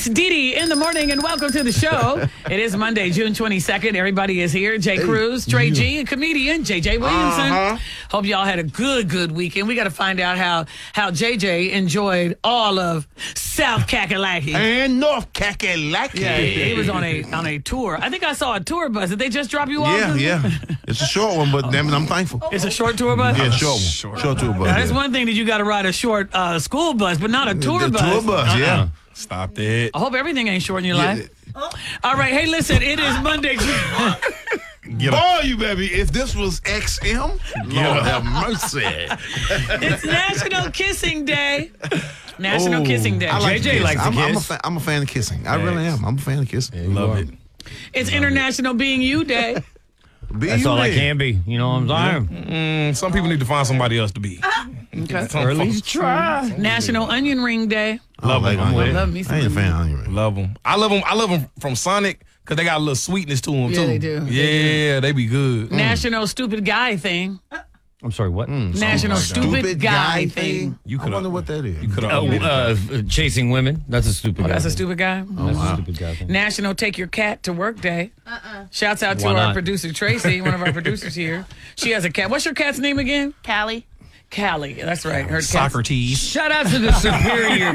It's Dee Dee in the morning, and welcome to the show. It is Monday, June 22nd. Everybody is here. Jay Cruz, Trey G, and comedian JJ Williamson. Hope y'all had a good weekend. We got to find out how JJ enjoyed all of South Kakalaki and North Kakalaki. Yeah, he was on a tour. I think I saw a tour bus. Did they just drop you off? Yeah. It's a short one, but damn it, I'm thankful. It's a short tour bus? Yeah, short one. Short tour bus. Now, that's one thing that you got to ride a short school bus, but not a tour bus. Tour bus, yeah. Stop that. I hope everything ain't short in your life. All right, hey, listen, it is Monday. Boy, you baby, if this was XM, Lord have mercy. It's National Kissing Day. National Kissing Day. I like JJ likes to kiss. I'm a fan of kissing. I really am. I'm a fan of kissing. Love it. It's International Being You Day. That's all I can be. You know what I'm saying? Some people need to find somebody else to be. Okay. Or at least try. National Onion Ring Day. Love them. I Love me some ain't a fan of onion. onion ring. Love them. I love them from Sonic because they got a little sweetness to them Yeah, too. they do. Yeah, they be good. National Stupid Guy Thing. I'm sorry, what? National Stupid Guy Thing. I wonder what that is. You could have. Chasing women. That's a stupid guy. That's a thing. stupid guy. That's a stupid guy thing. National Take Your Cat to Work Day. Shouts out to Why our not? producer, Tracy, one of our producers here. She has a cat. What's your cat's name again? Callie. Callie. That's right. Her cat's... Socrates. Shout out to the superior.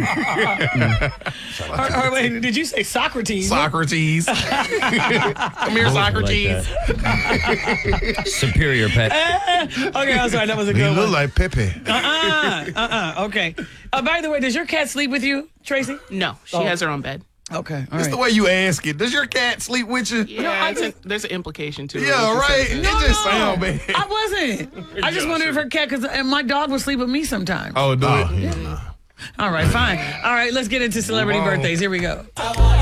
Wait, did you say Socrates? Socrates. Come here, Socrates. Superior pet. Okay, I'm sorry. That was a He good look one. like Pepe. Okay. By the way, does your cat sleep with you, Tracy? No, she has her own bed. Okay. All That's right. the way you ask it. Does your cat sleep with you? Yeah, there's an implication to it. Yeah, right. No, It just sound bad. I wasn't. I just wondered if her cat, because my dog will sleep with me sometimes. Oh, do it. Yeah, nah. All right, fine. All right, let's get into celebrity Wow. birthdays. Here we go.